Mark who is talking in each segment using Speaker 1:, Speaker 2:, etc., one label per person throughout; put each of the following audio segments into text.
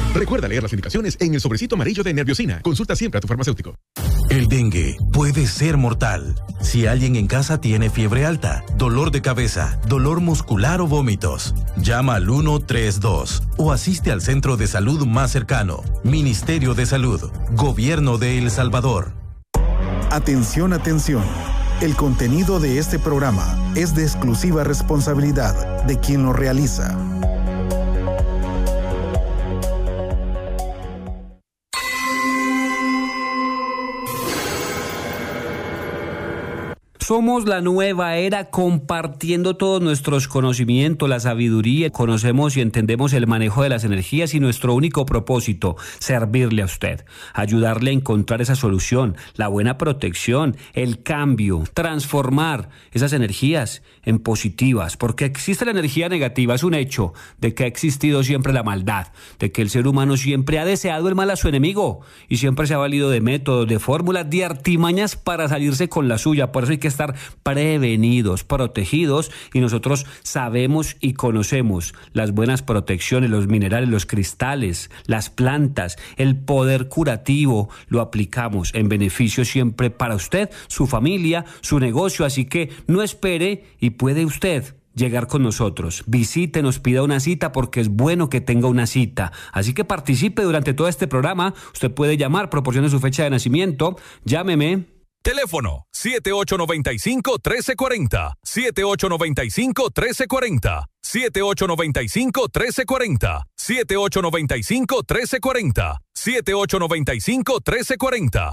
Speaker 1: Recuerda leer las indicaciones en el sobrecito amarillo de Nerviosina. Consulta siempre a tu farmacéutico.
Speaker 2: El dengue puede ser mortal. Si alguien en casa tiene fiebre alta, dolor de cabeza, dolor muscular o vómitos, llama al 132 o asiste al centro de salud más cercano. Ministerio de Salud, Gobierno de El Salvador.
Speaker 3: Atención, atención. El contenido de este programa es de exclusiva responsabilidad de quien lo realiza.
Speaker 4: Somos la nueva era compartiendo todos nuestros conocimientos, la sabiduría. Conocemos y entendemos el manejo de las energías y nuestro único propósito, servirle a usted, ayudarle a encontrar esa solución, la buena protección, el cambio, transformar esas energías en positivas, porque existe la energía negativa, es un hecho de que ha existido siempre la maldad, de que el ser humano siempre ha deseado el mal a su enemigo y siempre se ha valido de métodos, de fórmulas, de artimañas para salirse con la suya. Por eso hay que estar prevenidos, protegidos, y nosotros sabemos y conocemos las buenas protecciones, los minerales, los cristales, las plantas, el poder curativo, lo aplicamos en beneficio siempre para usted, su familia, su negocio, así que no espere y puede usted llegar con nosotros. Visítenos, pida una cita porque es bueno que tenga una cita. Así que participe durante todo este programa. Usted puede llamar, proporcione su fecha de nacimiento, llámeme.
Speaker 5: Teléfono 7895-1340, 7895-1340, 7895-1340, 7895-1340, 7895-1340.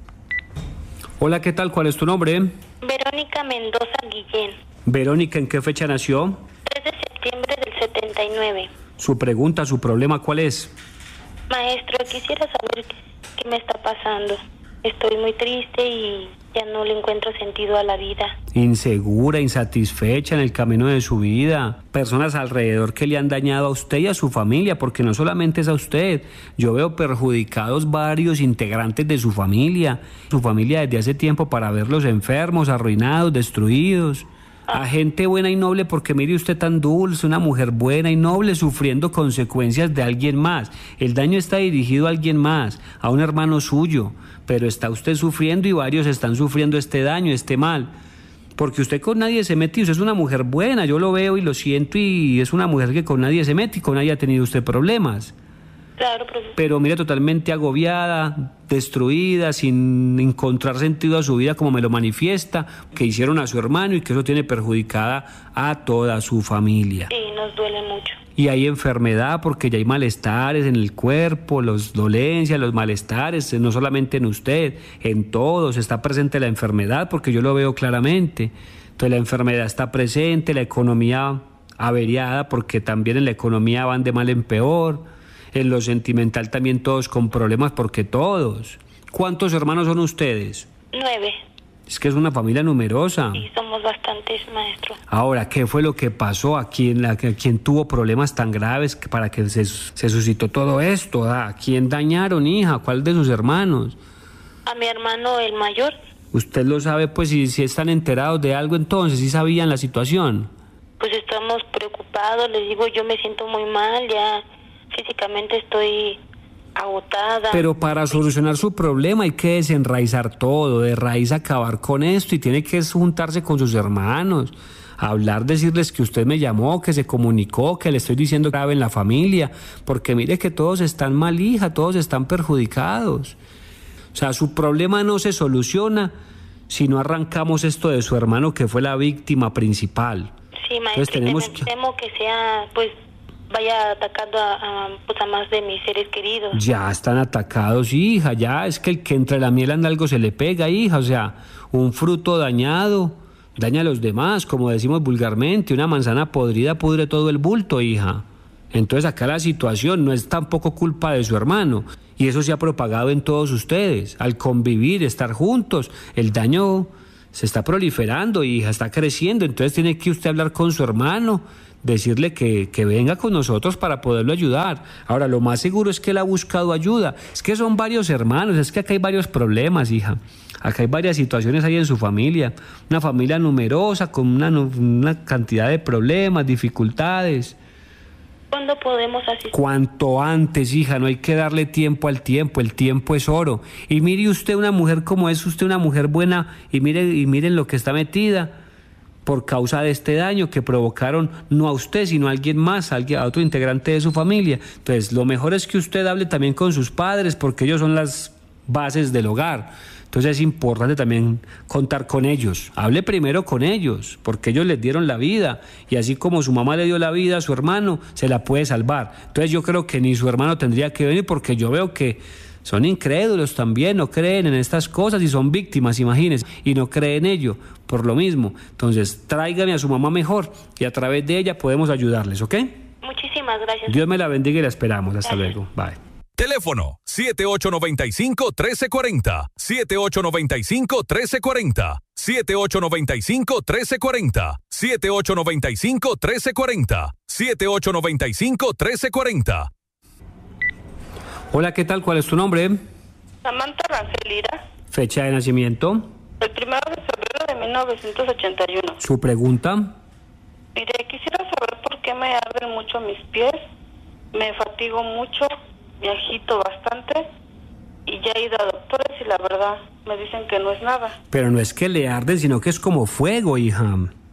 Speaker 4: Hola, ¿qué tal? ¿Cuál es tu nombre?
Speaker 6: Verónica Mendoza Guillén.
Speaker 4: Verónica, ¿en qué fecha nació?
Speaker 6: 3 de septiembre del 79.
Speaker 4: Su pregunta, su problema, ¿cuál es?
Speaker 6: Maestro, quisiera saber qué me está pasando. Estoy muy triste y ya no le encuentro sentido a la vida.
Speaker 4: Insegura, insatisfecha en el camino de su vida. Personas alrededor que le han dañado a usted y a su familia, porque no solamente es a usted. Yo veo perjudicados varios integrantes de su familia. Su familia desde hace tiempo para verlos enfermos, arruinados, destruidos. A gente buena y noble, porque mire usted tan dulce, una mujer buena y noble sufriendo consecuencias de alguien más. El daño está dirigido a alguien más, a un hermano suyo, pero está usted sufriendo y varios están sufriendo este daño, este mal. Porque usted con nadie se mete, usted es una mujer buena, yo lo veo y lo siento, y es una mujer que con nadie se mete y con nadie ha tenido usted problemas.
Speaker 6: Claro, profesor.
Speaker 4: Pero mire, totalmente agobiada, destruida, sin encontrar sentido a su vida como me lo manifiesta, que hicieron a su hermano y que eso tiene perjudicada a toda su familia.
Speaker 6: Sí, nos duele mucho.
Speaker 4: Y hay enfermedad porque ya hay malestares en el cuerpo, las dolencias, los malestares, no solamente en usted, en todos está presente la enfermedad, porque yo lo veo claramente. Entonces la enfermedad está presente, la economía averiada, porque también en la economía van de mal en peor. En lo sentimental también todos con problemas, porque todos. ¿Cuántos hermanos son ustedes?
Speaker 6: 9.
Speaker 4: Es que es una familia numerosa.
Speaker 6: Sí, somos bastantes, maestro.
Speaker 4: Ahora, ¿qué fue lo que pasó? ¿A quién tuvo problemas tan graves para que se suscitó todo esto? ¿A quién dañaron, hija? ¿Cuál de sus hermanos?
Speaker 6: A mi hermano, el mayor.
Speaker 4: ¿Usted lo sabe, pues, si están enterados de algo entonces? ¿Sí sabían la situación?
Speaker 6: Pues estamos preocupados, les digo, yo me siento muy mal, ya físicamente estoy agotada.
Speaker 4: Pero para solucionar su problema hay que desenraizar todo, de raíz acabar con esto, y tiene que juntarse con sus hermanos, hablar, decirles que usted me llamó, que se comunicó, que le estoy diciendo grave en la familia, porque mire que todos están mal, hija, todos están perjudicados. O sea, su problema no se soluciona si no arrancamos esto de su hermano, que fue la víctima principal.
Speaker 6: Sí, maestro, temo que sea, pues, vaya atacando a más de mis seres queridos.
Speaker 4: Ya están atacados, hija, ya es que el que entre la miel anda algo se le pega, hija, o sea, un fruto dañado daña a los demás, como decimos vulgarmente, una manzana podrida pudre todo el bulto, hija. Entonces acá la situación no es tampoco culpa de su hermano, y eso se ha propagado en todos ustedes, al convivir, estar juntos, el daño se está proliferando, hija, está creciendo, entonces tiene que usted hablar con su hermano, decirle que venga con nosotros para poderlo ayudar. Ahora, lo más seguro es que él ha buscado ayuda. Es que son varios hermanos, es que acá hay varios problemas, hija. Acá hay varias situaciones ahí en su familia. Una familia numerosa, con una cantidad de problemas, dificultades.
Speaker 6: ¿Cuándo podemos asistir?
Speaker 4: Cuanto antes, hija, no hay que darle tiempo al tiempo, el tiempo es oro. Y mire usted una mujer como es, usted una mujer buena, y miren lo que está metida por causa de este daño que provocaron no a usted, sino a alguien más, a otro integrante de su familia. Entonces, lo mejor es que usted hable también con sus padres, porque ellos son las bases del hogar. Entonces es importante también contar con ellos. Hable primero con ellos, porque ellos les dieron la vida, y así como su mamá le dio la vida a su hermano, se la puede salvar. Entonces yo creo que ni su hermano tendría que venir, porque yo veo que son incrédulos también, no creen en estas cosas y son víctimas, imagínense, y no creen en ello, por lo mismo. Entonces tráigame a su mamá mejor, y a través de ella podemos ayudarles, ¿ok?
Speaker 6: Muchísimas gracias.
Speaker 4: Dios me la bendiga y la esperamos. Hasta luego. Bye.
Speaker 5: Teléfono 7895-1340, 7895-1340, 7895-1340, 7895-1340, 7895-1340.
Speaker 4: Hola, ¿qué tal? ¿Cuál es tu nombre?
Speaker 6: Samantha Rangelira,
Speaker 4: Fecha de nacimiento.
Speaker 6: el 1 de febrero de 1981.
Speaker 4: Su pregunta.
Speaker 6: Mire, quisiera saber por qué me arden mucho mis pies, me fatigo mucho, me agito bastante y ya he ido a doctores y la verdad me dicen que no es nada.
Speaker 4: Pero no es que le arden, sino que es como fuego, hija.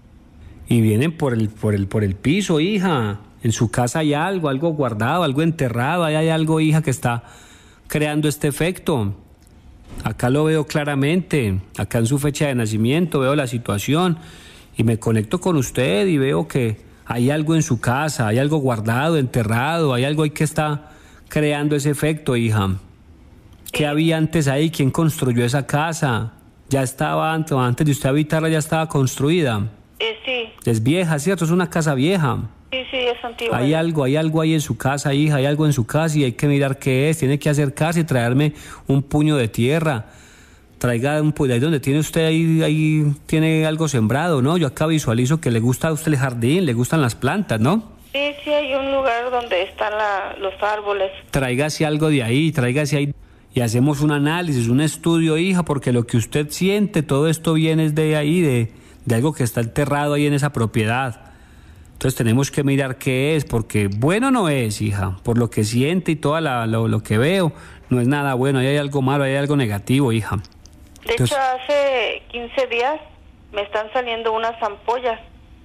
Speaker 4: Y vienen por el piso, hija. En su casa hay algo guardado, algo enterrado, ahí hay algo, hija, que está creando este efecto. Acá lo veo claramente, acá en su fecha de nacimiento veo la situación y me conecto con usted y veo que hay algo en su casa, hay algo guardado, enterrado, hay algo ahí que está creando ese efecto, hija. ¿Qué había antes ahí? ¿Quién construyó esa casa? ¿Ya estaba antes de usted habitarla, ya estaba construida?
Speaker 6: Sí.
Speaker 4: Es vieja, ¿cierto? Es una casa vieja.
Speaker 6: Sí, es antigua.
Speaker 4: Hay algo ahí en su casa, hija, hay algo en su casa y hay que mirar qué es. Tiene que acercarse y traerme un puño de tierra. Traiga un puño, ahí donde tiene usted, ahí tiene algo sembrado, ¿no? Yo acá visualizo que le gusta a usted el jardín, le gustan las plantas, ¿no?
Speaker 6: Sí, hay un lugar donde están los árboles.
Speaker 4: Tráigase algo de ahí, tráigase ahí y hacemos un análisis, un estudio, hija, porque lo que usted siente, todo esto viene de ahí, de algo que está enterrado ahí en esa propiedad. Entonces tenemos que mirar qué es, porque bueno no es, hija, por lo que siente y todo lo que veo, no es nada bueno, ahí hay algo malo, ahí hay algo negativo, hija.
Speaker 6: De hecho, hace 15 días me están saliendo unas ampollas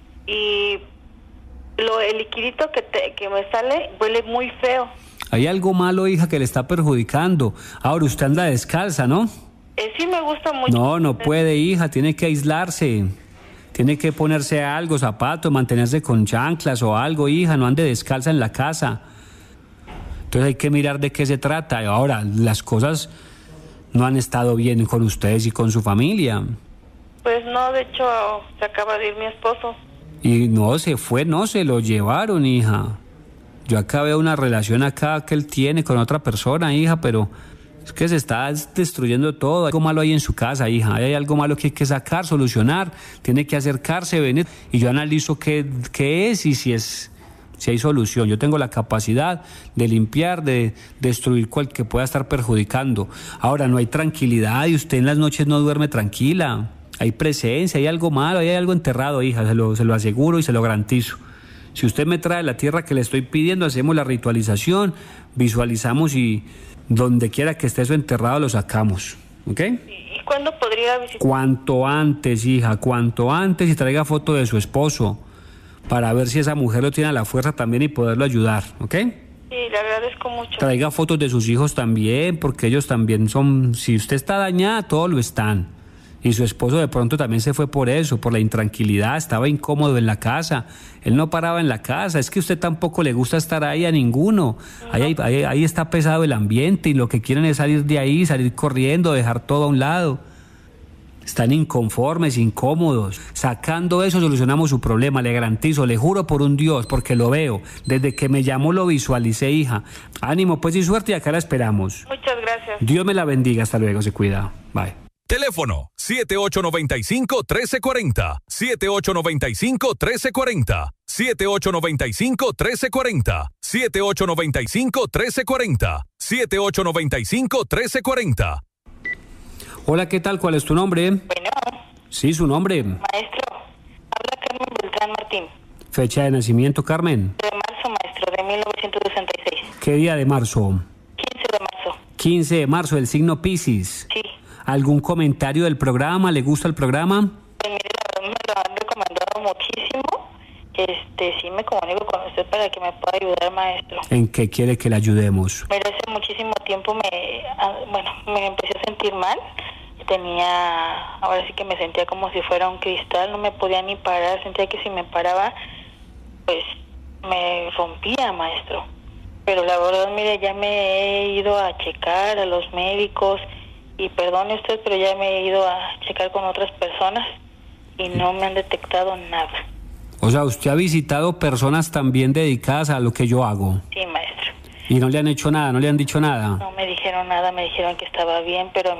Speaker 6: y el liquidito que me sale huele muy feo.
Speaker 4: Hay algo malo, hija, que le está perjudicando. Ahora, usted anda descalza, ¿no?
Speaker 6: Sí, me gusta mucho.
Speaker 4: No puede, hija, tiene que aislarse. Tiene que ponerse algo, zapatos, mantenerse con chanclas o algo, hija, no ande descalza en la casa. Entonces hay que mirar de qué se trata. Ahora, las cosas no han estado bien con ustedes y con su familia.
Speaker 6: Pues no, de hecho, se acaba de ir mi esposo.
Speaker 4: Y no se fue, no, se lo llevaron, hija. Yo acá veo una relación acá que él tiene con otra persona, hija, pero es que se está destruyendo todo. Hay algo malo ahí en su casa, hija. Hay algo malo que hay que sacar, solucionar. Tiene que acercarse, venir. Y yo analizo qué es y si hay solución. Yo tengo la capacidad de limpiar, de destruir cualquier que pueda estar perjudicando. Ahora, no hay tranquilidad y usted en las noches no duerme tranquila. Hay presencia, hay algo malo, hay algo enterrado, hija. Se lo aseguro y se lo garantizo. Si usted me trae la tierra que le estoy pidiendo, hacemos la ritualización, visualizamos y donde quiera que esté eso enterrado lo sacamos, ¿ok?
Speaker 6: ¿Y cuándo podría visitar?
Speaker 4: Cuanto antes, hija, cuanto antes, y traiga foto de su esposo para ver si esa mujer lo tiene a la fuerza también y poderlo ayudar, ¿ok?
Speaker 6: Sí, le agradezco mucho.
Speaker 4: Traiga fotos de sus hijos también, porque ellos también son, si usted está dañada, todos lo están. Y su esposo de pronto también se fue por eso, por la intranquilidad, estaba incómodo en la casa, él no paraba en la casa, es que a usted tampoco le gusta estar ahí a ninguno, ahí está pesado el ambiente y lo que quieren es salir de ahí, salir corriendo, dejar todo a un lado. Están inconformes, incómodos. Sacando eso solucionamos su problema, le garantizo, le juro por un Dios, porque lo veo. Desde que me llamó lo visualicé, hija. Ánimo pues y suerte y acá la esperamos.
Speaker 6: Muchas gracias.
Speaker 4: Dios me la bendiga, hasta luego, se cuida. Bye.
Speaker 5: Teléfono 7895-1340, 7895-1340, 7895-1340, 7895-1340, 7895-1340.
Speaker 4: Hola, ¿qué tal? ¿Cuál es tu nombre?
Speaker 6: Bueno.
Speaker 4: Sí, su nombre.
Speaker 6: Maestro, habla Carmen Beltrán Martín.
Speaker 4: Fecha de nacimiento, Carmen.
Speaker 6: De marzo, maestro, de 1966.
Speaker 4: ¿Qué día de marzo?
Speaker 6: 15 de marzo.
Speaker 4: 15 de marzo, del signo Piscis.
Speaker 6: Sí.
Speaker 4: ¿Algún comentario del programa? ¿Le gusta el programa?
Speaker 6: Pues mire, la verdad me lo han recomendado muchísimo. Sí me comunico con usted para que me pueda ayudar, maestro.
Speaker 4: ¿En qué quiere que le ayudemos?
Speaker 6: Mira, hace muchísimo tiempo me empecé a sentir mal. Ahora sí que me sentía como si fuera un cristal, no me podía ni parar, sentía que si me paraba, pues me rompía, maestro. Pero la verdad, mire, ya me he ido a checar a los médicos, y perdone usted, pero ya me he ido a checar con otras personas y no me han detectado nada.
Speaker 4: O sea, ¿usted ha visitado personas también dedicadas a lo que yo hago?
Speaker 6: Sí, maestro.
Speaker 4: ¿Y no le han hecho nada, no le han dicho nada?
Speaker 6: No me dijeron nada, me dijeron que estaba bien, pero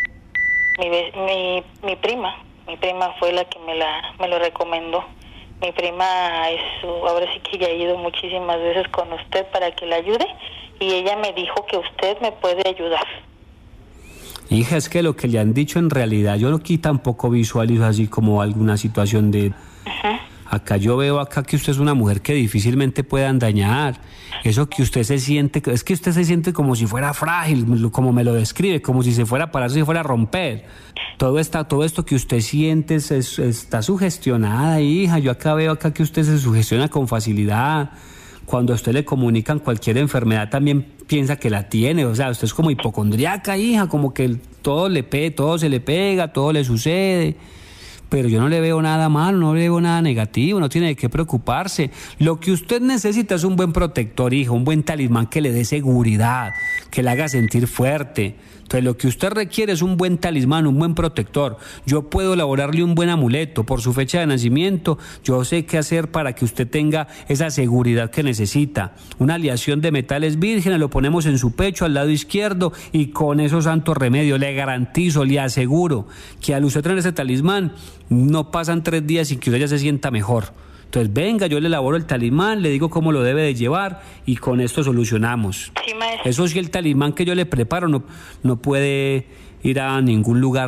Speaker 6: mi prima fue la que me lo recomendó. Mi prima ahora sí que ya ha ido muchísimas veces con usted para que la ayude, y ella me dijo que usted me puede ayudar.
Speaker 4: Hija, es que lo que le han dicho en realidad, yo aquí tampoco visualizo así como alguna situación de...
Speaker 6: Ajá.
Speaker 4: Acá yo veo que usted es una mujer que difícilmente puedan dañar. Eso que usted se siente, es que usted se siente como si fuera frágil, como me lo describe, como si se fuera a parar, si fuera a romper. Todo esto que usted siente está sugestionada, hija. Yo acá veo que usted se sugestiona con facilidad. Cuando a usted le comunican cualquier enfermedad también piensa que la tiene. O sea, usted es como hipocondriaca, hija, como que todo se le pega, todo le sucede. Pero yo no le veo nada malo, no le veo nada negativo, no tiene de qué preocuparse. Lo que usted necesita es un buen protector, hijo, un buen talismán que le dé seguridad, que le haga sentir fuerte. Entonces, lo que usted requiere es un buen talismán, un buen protector. Yo puedo elaborarle un buen amuleto por su fecha de nacimiento. Yo sé qué hacer para que usted tenga esa seguridad que necesita. Una aleación de metales vírgenes, lo ponemos en su pecho, al lado izquierdo, y con esos santos remedios le garantizo, le aseguro que al usted tener ese talismán, no pasan 3 días sin que usted ya se sienta mejor. Entonces, venga, yo le elaboro el talismán, le digo cómo lo debe de llevar y con esto solucionamos.
Speaker 6: Sí, maestro.
Speaker 4: Eso sí, el talismán que yo le preparo no puede ir a ningún lugar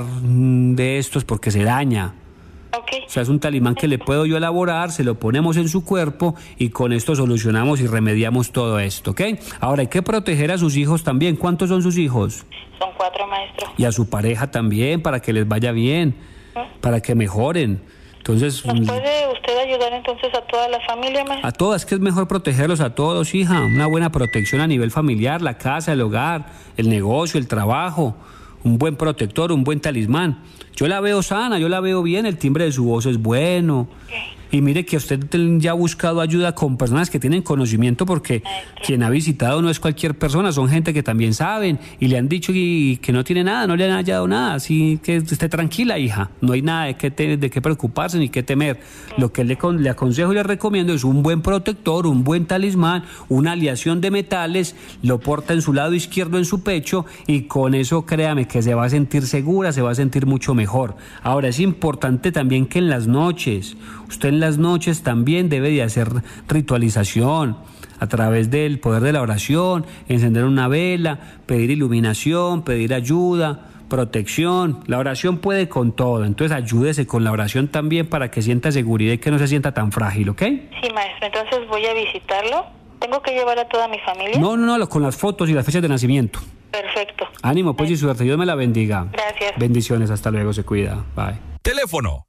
Speaker 4: de estos porque se daña.
Speaker 6: Okay.
Speaker 4: O sea, es un talismán que le puedo yo elaborar, se lo ponemos en su cuerpo y con esto solucionamos y remediamos todo esto, ¿ok? Ahora, hay que proteger a sus hijos también. ¿Cuántos son sus hijos?
Speaker 6: Son 4, maestro.
Speaker 4: Y a su pareja también, para que les vaya bien, para que mejoren. Entonces,
Speaker 6: ¿nos puede usted ayudar entonces a toda la familia, maestro?
Speaker 4: A todas, que es mejor protegerlos a todos, hija. Una buena protección a nivel familiar, la casa, el hogar, el negocio, el trabajo. Un buen protector, un buen talismán. Yo la veo sana, yo la veo bien, el timbre de su voz es bueno.
Speaker 6: Okay.
Speaker 4: Y mire que usted ya ha buscado ayuda con personas que tienen conocimiento, porque quien ha visitado no es cualquier persona, son gente que también saben y le han dicho que no tiene nada, no le han hallado nada, así que esté tranquila, hija, no hay nada de qué preocuparse ni qué temer. Lo que le aconsejo y le recomiendo es un buen protector, un buen talismán, una aleación de metales, lo porta en su lado izquierdo en su pecho y con eso créame que se va a sentir segura, se va a sentir mucho mejor. Ahora es importante también que en las noches, usted en las noches también debe de hacer ritualización a través del poder de la oración, encender una vela, pedir iluminación, pedir ayuda, protección. La oración puede con todo, entonces ayúdese con la oración también para que sienta seguridad y que no se sienta tan frágil, ¿ok?
Speaker 6: Sí, maestro, entonces voy a visitarlo. ¿Tengo que llevar a toda mi familia?
Speaker 4: No, con las fotos y las fechas de nacimiento.
Speaker 6: Perfecto.
Speaker 4: Ánimo, pues, y suerte. Dios me la bendiga.
Speaker 6: Gracias.
Speaker 4: Bendiciones, hasta luego, se cuida. Bye.
Speaker 5: Teléfono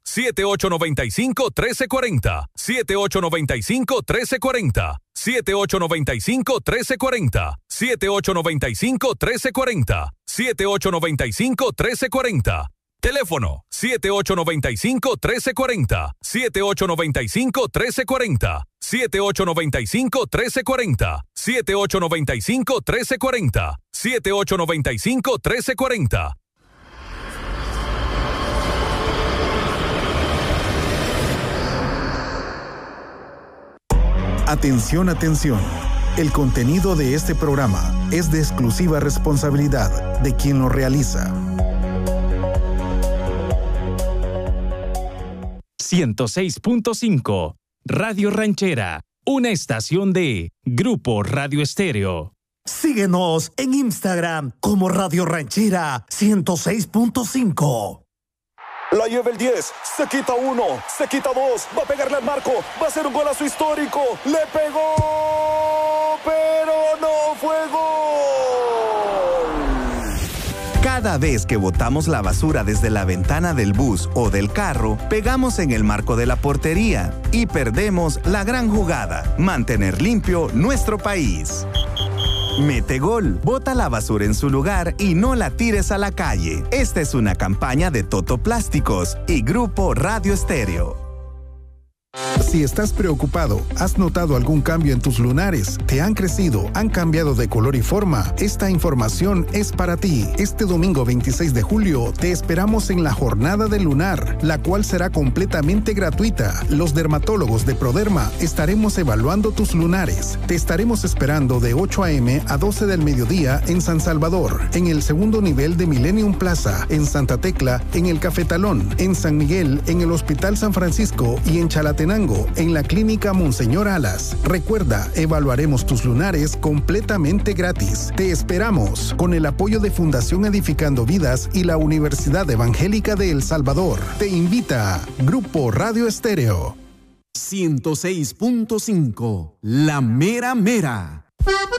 Speaker 5: 7895-1340, 7895-1340, 7895-1340, 7895-1340, 7895-1340. Teléfono 7895-1340, 7895-1340, 7895-1340, 7895-1340, 7895-1340.
Speaker 3: Atención, atención. El contenido de este programa es de exclusiva responsabilidad de quien lo realiza.
Speaker 7: 106.5 Radio Ranchera, una estación de Grupo Radio Estéreo.
Speaker 8: Síguenos en Instagram como Radio Ranchera 106.5.
Speaker 9: La lleva el 10, se quita 1, se quita 2, va a pegarle al marco, va a ser un golazo histórico, le pegó pero no fue gol.
Speaker 10: Cada vez que botamos la basura desde la ventana del bus o del carro, pegamos en el marco de la portería y perdemos la gran jugada: mantener limpio nuestro país. Mete gol, bota la basura en su lugar y no la tires a la calle. Esta es una campaña de Toto Plásticos y Grupo Radio Estéreo.
Speaker 3: Si estás preocupado, ¿has notado algún cambio en tus lunares? ¿Te han crecido? ¿Han cambiado de color y forma? Esta información es para ti. Este domingo 26 de julio te esperamos en la Jornada del Lunar, la cual será completamente gratuita. Los dermatólogos de Proderma estaremos evaluando tus lunares. Te estaremos esperando de 8 a.m. a 12 del mediodía en San Salvador, en el segundo nivel de Millennium Plaza, en Santa Tecla, en el Cafetalón, en San Miguel, en el Hospital San Francisco y en Chalatenango, en la Clínica Monseñor Alas. Recuerda, evaluaremos tus lunares completamente gratis. Te esperamos con el apoyo de Fundación Edificando Vidas y la Universidad Evangélica de El Salvador. Te invita Grupo Radio Estéreo.
Speaker 11: 106.5, La Mera Mera.